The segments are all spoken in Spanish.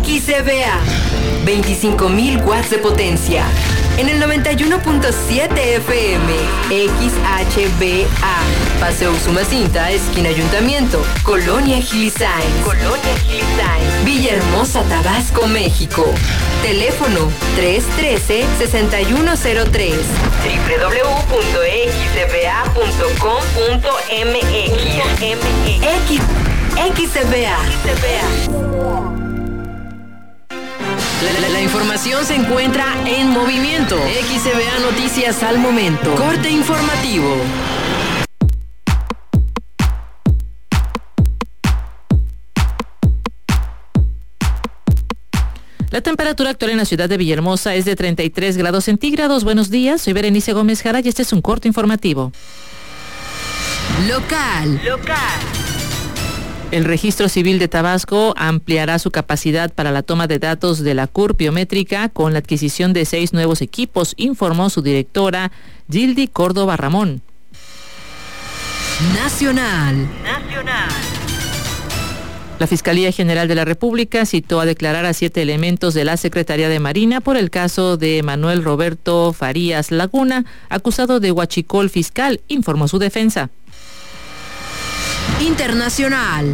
XCBA, 25,000 watts de potencia. En el 91.7 FM, XHBA, Paseo Usumacinta, esquina Ayuntamiento, Colonia Gilisain, Villahermosa, Tabasco, México. Teléfono 313-6103. www.xcba.com.mx. XCBA. La información se encuentra en movimiento. XCBA Noticias al momento. Corte informativo. La temperatura actual en la ciudad de Villahermosa es de 33 grados centígrados. Buenos días, soy Berenice Gómez Jara y este es un corte informativo. Local. El Registro Civil de Tabasco ampliará su capacidad para la toma de datos de la CUR biométrica con la adquisición de 6 nuevos equipos, informó su directora Gildy Córdoba Ramón. Nacional. La Fiscalía General de la República citó a declarar a 7 elementos de la Secretaría de Marina por el caso de Manuel Roberto Farías Laguna, acusado de huachicol fiscal, informó su defensa. Internacional.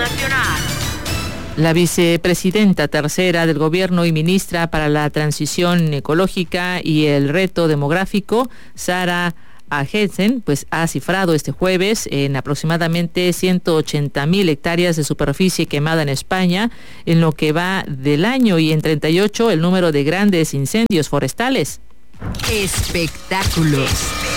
La vicepresidenta tercera del gobierno y ministra para la transición ecológica y el reto demográfico, Sara Agensen, pues ha cifrado este jueves en aproximadamente 180,000 hectáreas de superficie quemada en España en lo que va del año y en 38 el número de grandes incendios forestales. Espectáculos.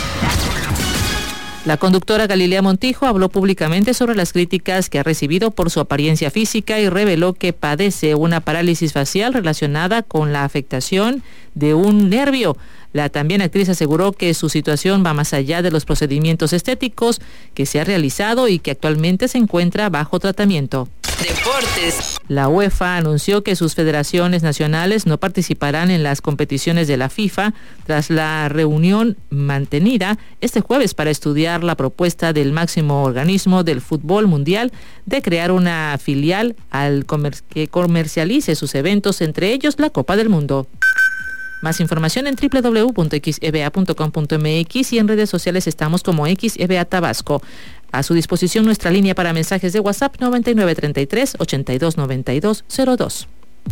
La conductora Galilea Montijo habló públicamente sobre las críticas que ha recibido por su apariencia física y reveló que padece una parálisis facial relacionada con la afectación de un nervio. La también actriz aseguró que su situación va más allá de los procedimientos estéticos que se ha realizado y que actualmente se encuentra bajo tratamiento. Deportes. La UEFA anunció que sus federaciones nacionales no participarán en las competiciones de la FIFA tras la reunión mantenida este jueves para estudiar la propuesta del máximo organismo del fútbol mundial de crear una filial que comercialice sus eventos, entre ellos la Copa del Mundo. Más información en www.xeba.com.mx y en redes sociales estamos como XEBA Tabasco. A su disposición nuestra línea para mensajes de WhatsApp 9933-829202.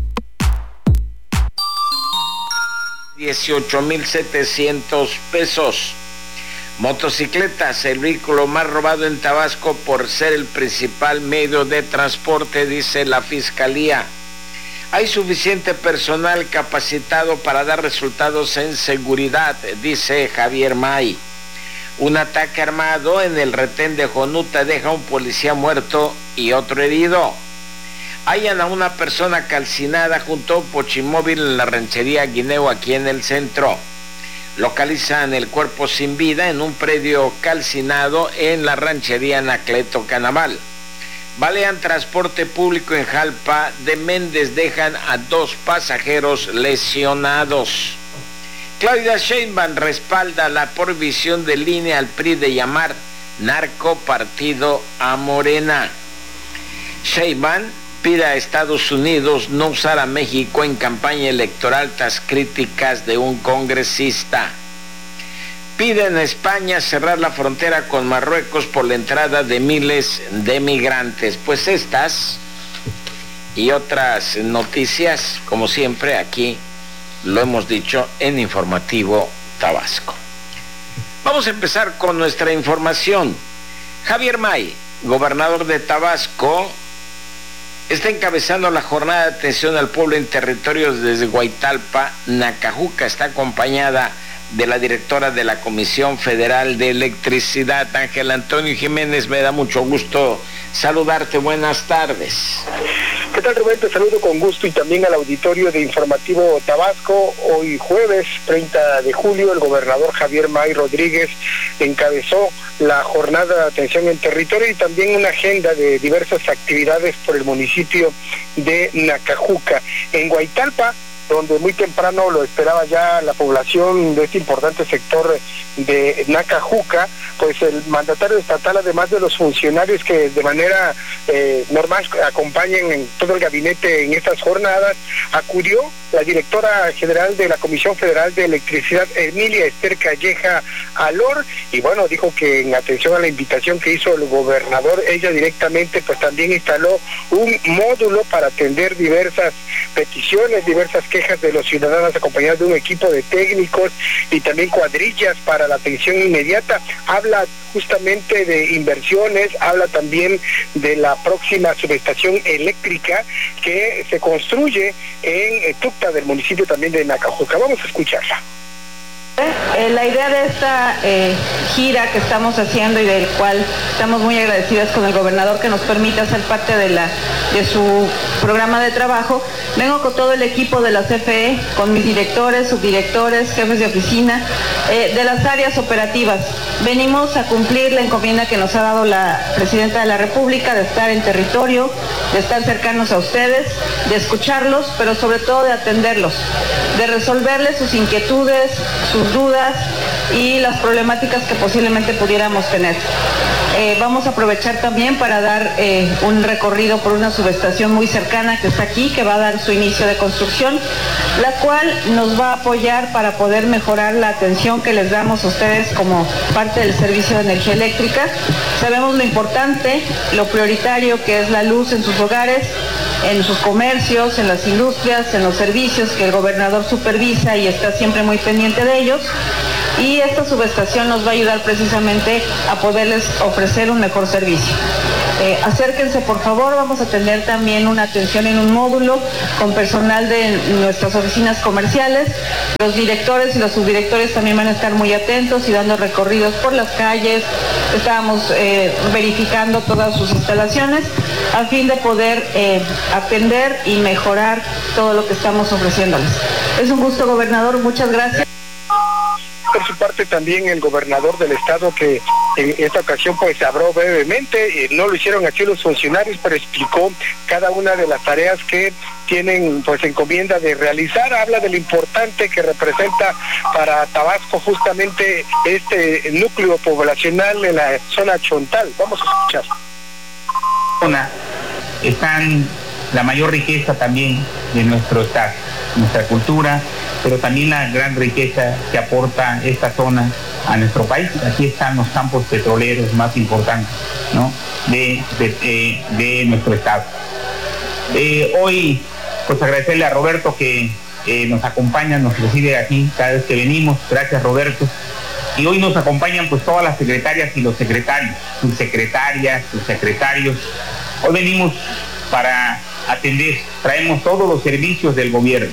18,700 pesos. Motocicletas, el vehículo más robado en Tabasco por ser el principal medio de transporte, dice la Fiscalía. Hay suficiente personal capacitado para dar resultados en seguridad, dice Javier May. Un ataque armado en el retén de Jonuta deja a un policía muerto y otro herido. Hallan a una persona calcinada junto a un pochimóvil en la ranchería Guineo, aquí en el centro. Localizan el cuerpo sin vida en un predio calcinado en la ranchería Anacleto Canaval. Balean transporte público en Jalpa de Méndez, dejan a 2 pasajeros lesionados. Claudia Sheinbaum respalda la prohibición de línea al PRI de llamar narcopartido a Morena. Sheinbaum pide a Estados Unidos no usar a México en campaña electoral tras críticas de un congresista. Piden a España cerrar la frontera con Marruecos por la entrada de miles de migrantes. Pues estas y otras noticias, como siempre, aquí lo hemos dicho en Informativo Tabasco. Vamos a empezar con nuestra información. Javier May, gobernador de Tabasco, está encabezando la jornada de atención al pueblo en territorios desde Guaitalpa, Nacajuca. Está acompañada de la directora de la Comisión Federal de Electricidad, Ángel Antonio Jiménez. Me da mucho gusto saludarte. Buenas tardes. ¿Qué tal, Rubén? Te saludo con gusto y también al auditorio de Informativo Tabasco. Hoy jueves 30 de julio, el gobernador Javier May Rodríguez encabezó la jornada de atención en territorio y también una agenda de diversas actividades por el municipio de Nacajuca. En Guaitalpa donde muy temprano lo esperaba ya la población de este importante sector de Nacajuca. Pues el mandatario estatal, además de los funcionarios que de manera normal acompañan en todo el gabinete en estas jornadas, acudió la directora general de la Comisión Federal de Electricidad, Emilia Esther Calleja Alor, y bueno, dijo que en atención a la invitación que hizo el gobernador, ella directamente pues también instaló un módulo para atender diversas peticiones, diversas quejas de los ciudadanos, acompañados de un equipo de técnicos y también cuadrillas para la atención inmediata. Habla justamente de inversiones, habla también de la próxima subestación eléctrica que se construye en Tucta, del municipio también de Nacajuca. Vamos a escucharla. La idea de esta gira que estamos haciendo y del cual estamos muy agradecidas con el gobernador que nos permite hacer parte de su programa de trabajo. Vengo con todo el equipo de la CFE, con mis directores, subdirectores, jefes de oficina, de las áreas operativas. Venimos a cumplir la encomienda que nos ha dado la Presidenta de la República, de estar en territorio, de estar cercanos a ustedes, de escucharlos, pero sobre todo de atenderlos, de resolverles sus inquietudes, sus dudas y las problemáticas que posiblemente pudiéramos tener. Vamos a aprovechar también para dar un recorrido por una subestación muy cercana que está aquí, que va a dar su inicio de construcción, la cual nos va a apoyar para poder mejorar la atención que les damos a ustedes como parte del servicio de energía eléctrica. Sabemos lo importante, lo prioritario que es la luz en sus hogares, en sus comercios, en las industrias, en los servicios que el gobernador supervisa y está siempre muy pendiente de ellos. Y esta subestación nos va a ayudar precisamente a poderles ofrecer un mejor servicio. Acérquense por favor, vamos a tener también una atención en un módulo con personal de nuestras oficinas comerciales. Los directores y los subdirectores también van a estar muy atentos y dando recorridos por las calles. Estábamos verificando todas sus instalaciones a fin de poder atender y mejorar todo lo que estamos ofreciéndoles. Es un gusto, gobernador, muchas gracias. Por su parte también el gobernador del estado, que en esta ocasión pues habló brevemente, no lo hicieron así los funcionarios, pero explicó cada una de las tareas que tienen pues encomienda de realizar. Habla de lo importante que representa para Tabasco justamente este núcleo poblacional en la zona Chontal. Vamos a escuchar. Están la mayor riqueza también de nuestro estado, nuestra cultura, pero también la gran riqueza que aporta esta zona a nuestro país. Aquí están los campos petroleros más importantes, ¿no?, de nuestro estado. Hoy, pues agradecerle a Roberto que nos acompaña, nos recibe aquí cada vez que venimos. Gracias, Roberto. Y hoy nos acompañan pues todas las secretarias y los secretarios, sus secretarias, sus secretarios. Hoy venimos para atender, traemos todos los servicios del gobierno.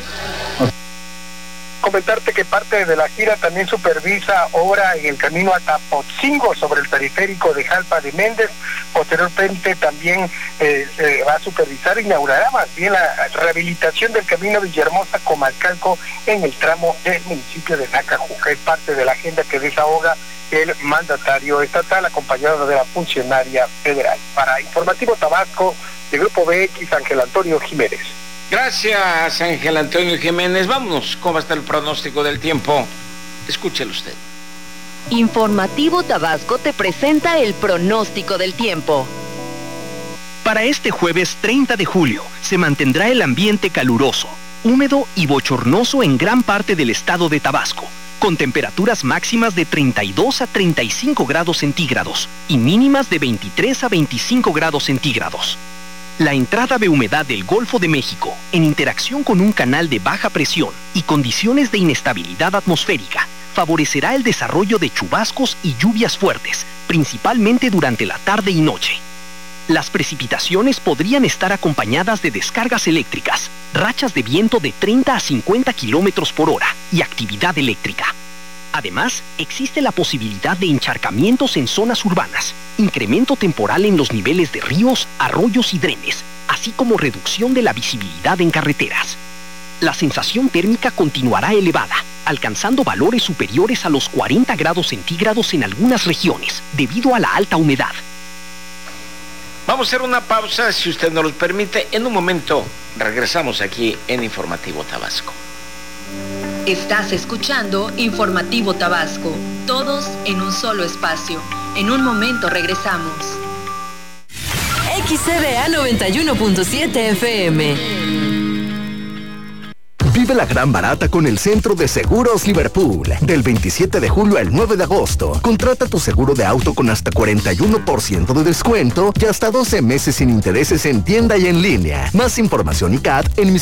Comentarte que parte de la gira también supervisa obra en el camino a Tapotzingo sobre el periférico de Jalpa de Méndez. Posteriormente también va a supervisar, inaugurará más bien la rehabilitación del camino Villahermosa-Comalcalco en el tramo del municipio de Nacajuca. Es parte de la agenda que desahoga el mandatario estatal acompañado de la funcionaria federal. Para Informativo Tabasco, de Grupo BX, Ángel Antonio Jiménez. Gracias, Ángel Antonio Jiménez. Vámonos, ¿cómo está el pronóstico del tiempo? Escúchelo usted. Informativo Tabasco te presenta el pronóstico del tiempo. Para este jueves 30 de julio se mantendrá el ambiente caluroso, húmedo y bochornoso en gran parte del estado de Tabasco, con temperaturas máximas de 32 a 35 grados centígrados y mínimas de 23 a 25 grados centígrados. La entrada de humedad del Golfo de México, en interacción con un canal de baja presión y condiciones de inestabilidad atmosférica, favorecerá el desarrollo de chubascos y lluvias fuertes, principalmente durante la tarde y noche. Las precipitaciones podrían estar acompañadas de descargas eléctricas, rachas de viento de 30 a 50 kilómetros por hora y actividad eléctrica. Además, existe la posibilidad de encharcamientos en zonas urbanas, incremento temporal en los niveles de ríos, arroyos y drenes, así como reducción de la visibilidad en carreteras. La sensación térmica continuará elevada, alcanzando valores superiores a los 40 grados centígrados en algunas regiones, debido a la alta humedad. Vamos a hacer una pausa, si usted nos lo permite. En un momento regresamos aquí en Informativo Tabasco. Estás escuchando Informativo Tabasco, todos en un solo espacio. En un momento regresamos. XCBA 91.7 FM. Vive la gran barata con el Centro de Seguros Liverpool. Del 27 de julio al 9 de agosto. Contrata tu seguro de auto con hasta 41% de descuento y hasta 12 meses sin intereses en tienda y en línea. Más información y CAT en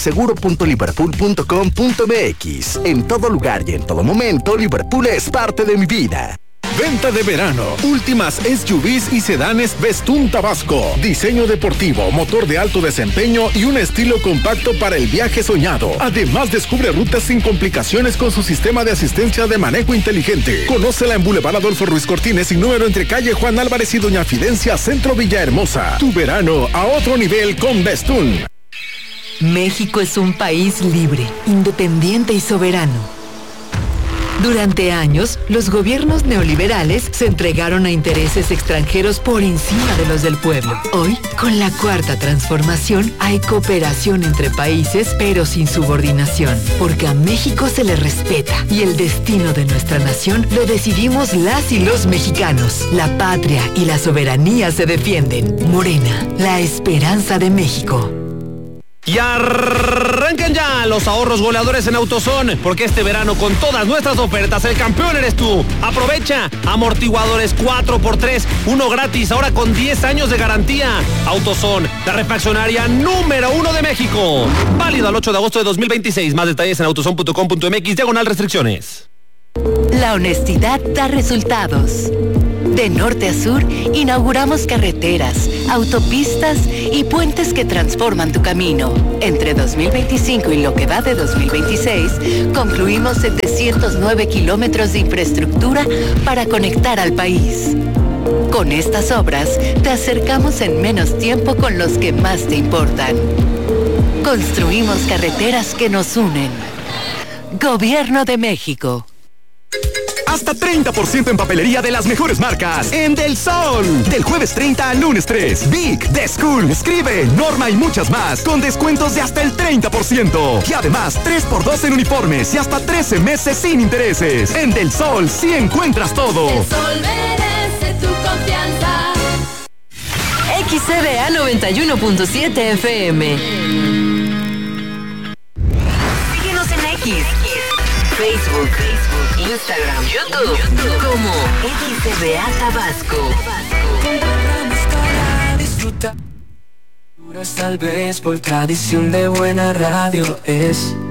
miseguro.liverpool.com.mx. En todo lugar y en todo momento, Liverpool es parte de mi vida. Venta de verano. Últimas SUVs y sedanes Bestún Tabasco. Diseño deportivo, motor de alto desempeño y un estilo compacto para el viaje soñado. Además, descubre rutas sin complicaciones con su sistema de asistencia de manejo inteligente. Conócela en Boulevard Adolfo Ruiz Cortines y número entre calle Juan Álvarez y Doña Fidencia, Centro Villahermosa. Tu verano a otro nivel con Bestún. México es un país libre, independiente y soberano. Durante años, los gobiernos neoliberales se entregaron a intereses extranjeros por encima de los del pueblo. Hoy, con la Cuarta Transformación, hay cooperación entre países, pero sin subordinación, porque a México se le respeta y el destino de nuestra nación lo decidimos las y los mexicanos. La patria y la soberanía se defienden. Morena, la esperanza de México. Y arrancan ya los ahorros goleadores en AutoZone, porque este verano con todas nuestras ofertas el campeón eres tú. Aprovecha, amortiguadores 4x3, uno gratis, ahora con 10 años de garantía. AutoZone, la refaccionaria número 1 de México. Válido al 8 de agosto de 2026. Más detalles en autozone.com.mx/restricciones. La honestidad da resultados. De norte a sur, inauguramos carreteras, autopistas y puentes que transforman tu camino. Entre 2025 y lo que va de 2026, concluimos 709 kilómetros de infraestructura para conectar al país. Con estas obras, te acercamos en menos tiempo con los que más te importan. Construimos carreteras que nos unen. Gobierno de México. Hasta 30% en papelería de las mejores marcas en Del Sol. Del jueves 30 al lunes 3. Vic, The School, Escribe, Norma y muchas más con descuentos de hasta el 30%. Y además 3x2 en uniformes y hasta 13 meses sin intereses. En Del Sol sí encuentras todo. El Sol merece tu confianza. XCBA 91.7 FM. Síguenos en X, Facebook, Instagram, YouTube, como XCBA Tabasco. Tal vez por tradición de buena radio es